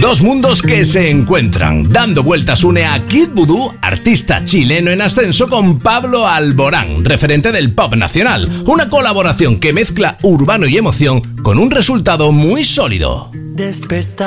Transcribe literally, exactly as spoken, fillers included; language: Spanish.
Dos mundos que se encuentran. Dando vueltas une a Kid Voodoo, artista chileno en ascenso, con Pablo Alborán, referente del pop nacional. Una colaboración que mezcla urbano y emoción con un resultado muy sólido. Despertar.